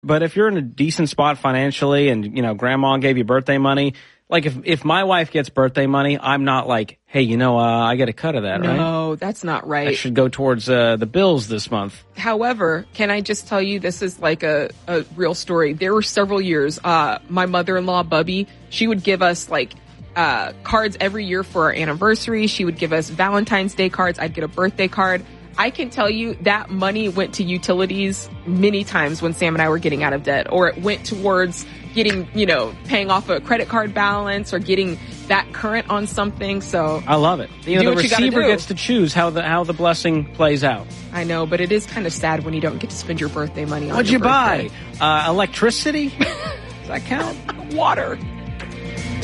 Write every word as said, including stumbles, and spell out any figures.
But if you're in a decent spot financially and, you know, grandma gave you birthday money, like if, if my wife gets birthday money, I'm not like, hey, you know, uh, I get a cut of that, no, right? No, that's not right. I should go towards uh, the bills this month. However, can I just tell you, this is like a, a real story. There were several years, uh, my mother-in-law, Bubby, she would give us like uh cards every year for our anniversary. She would give us Valentine's Day cards. I'd get a birthday card. I can tell you that money went to utilities many times when Sam and I were getting out of debt, or it went towards getting, you know, paying off a credit card balance or getting that current on something. So I love it. You know, do the what you gotta receiver do. gets to choose how the how the blessing plays out. I know, but it is kind of sad when you don't get to spend your birthday money on What'd your you birthday. buy? Uh, electricity? Does that count? Water.